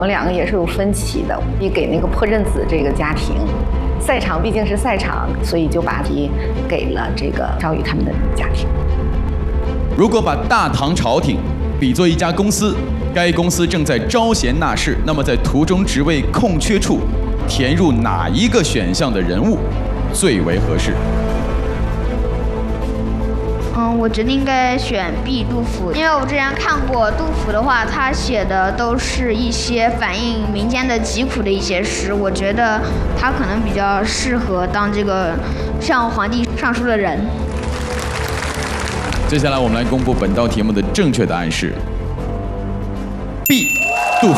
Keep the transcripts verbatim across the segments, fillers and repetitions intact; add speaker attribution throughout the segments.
Speaker 1: 我们两个也是有分歧的，也给那个破阵子这个家庭，赛场毕竟是赛场，所以就把题给了这个赵宇他们的家庭。
Speaker 2: 如果把大唐朝廷比作一家公司，该公司正在招贤纳士，那么在图中职位空缺处填入哪一个选项的人物最为合适？
Speaker 3: 嗯，我觉得应该选 B 杜甫，因为我之前看过杜甫的话，他写的都是一些反映民间的疾苦的一些诗，我觉得他可能比较适合当这个向皇帝上书的人。
Speaker 2: 接下来我们来公布本道题目的正确答案是 B 杜甫。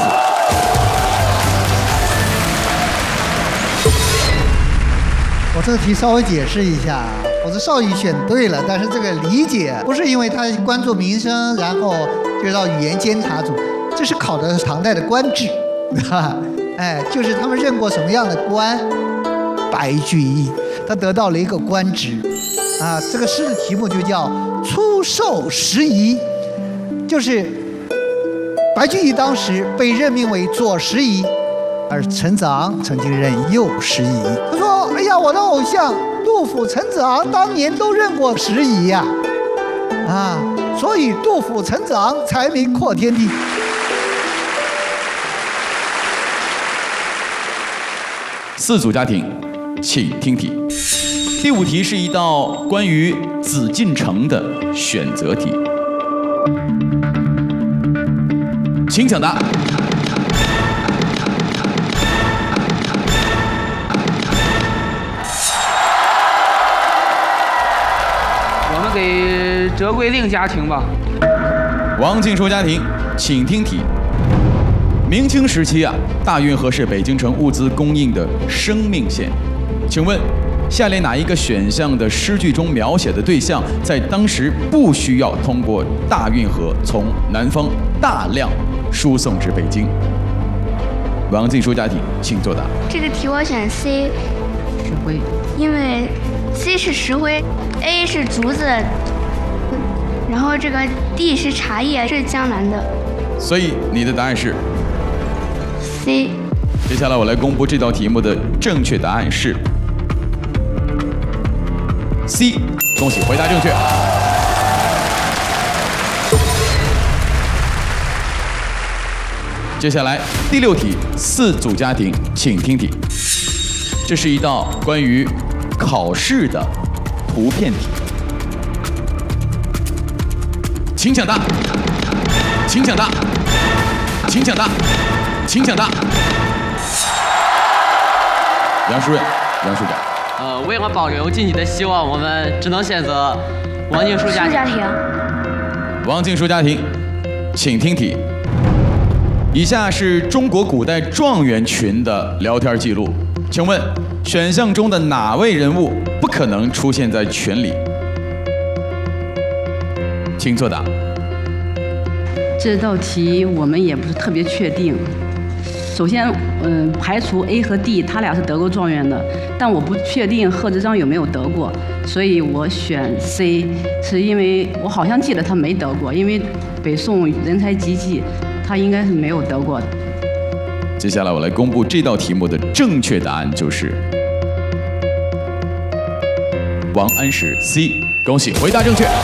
Speaker 4: 我这个题稍微解释一下，我是少宇选对了，但是这个理解不是因为他关注民生，然后就到语言监察组，这是考的唐代的官制，哈，哎，就是他们任过什么样的官，白居易，他得到了一个官职，啊，这个诗的题目就叫出授时仪，就是白居易当时被任命为左拾遗。而陈子昂曾经任右拾遗。他说：“哎呀，我的偶像杜甫、陈子昂当年都任过拾遗呀，啊，所以杜甫、陈子昂才名扩天地。”
Speaker 2: 四组家庭，请听题。第五题是一道关于紫禁城的选择题，请抢答。
Speaker 5: 给折桂令家庭吧。
Speaker 2: 王静书家庭，请听题。明清时期啊，大运河是北京城物资供应的生命线。请问，下列哪一个选项的诗句中描写的对象，在当时不需要通过大运河从南方大量输送至北京？王静书家庭，请作答。
Speaker 3: 这个题我选 C，
Speaker 6: 石灰，
Speaker 3: 因为 C 是石灰 ，A 是竹子，然后这个 D 是茶叶，是江南的。
Speaker 2: 所以你的答案是
Speaker 3: C。
Speaker 2: 接下来我来公布这道题目的正确答案是 C， 恭喜回答正确。接下来第六题，四组家庭，请听题。这是一道关于考试的图片题，请抢答，请抢答，请抢答，请抢答。杨书任，杨书长。
Speaker 7: 呃，为了保留晋级的希望，我们只能选择王静书家庭。
Speaker 3: 家庭。
Speaker 2: 王静书家庭，请听题。以下是中国古代状元群的聊天记录，请问选项中的哪位人物不可能出现在群里？请作答。
Speaker 6: 这道题我们也不是特别确定。首先，嗯、呃，排除 A 和 D， 他俩是得过状元的，但我不确定贺知章有没有得过，所以我选 C， 是因为我好像记得他没得过，因为北宋人才济济，他应该是没有得过的。
Speaker 2: 接下来我来公布这道题目的正确答案，就是王安石 C， 恭喜回答正确。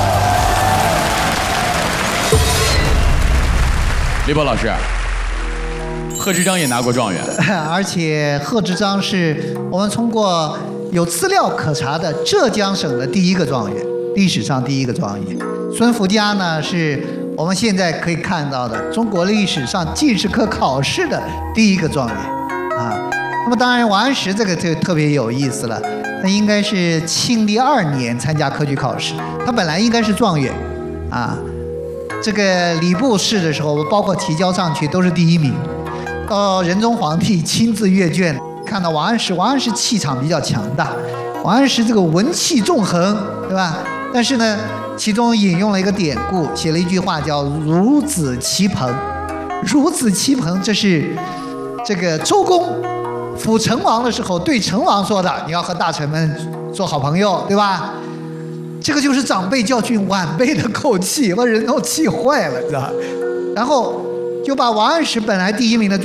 Speaker 2: 李波老师，贺知章也拿过状元，
Speaker 4: 而且贺知章是我们通过有资料可查的浙江省的第一个状元，历史上第一个状元。孙福家呢，是我们现在可以看到的中国历史上进士科考试的第一个状元啊。那么当然，王安石这个就特别有意思了，他应该是庆历二年参加科举考试，他本来应该是状元啊。这个礼部试的时候，包括提交上去都是第一名。到仁宗皇帝亲自阅卷，看到王安石，王安石气场比较强大，王安石这个文气纵横，对吧？但是呢，其中引用了一个典故，写了一句话叫“孺子棋朋”。孺子棋朋，这是这个周公辅成王的时候对成王说的，你要和大臣们做好朋友，对吧？这个就是长辈教训晚辈的口气，把人都气坏了，知道吧？然后就把王安石本来第一名的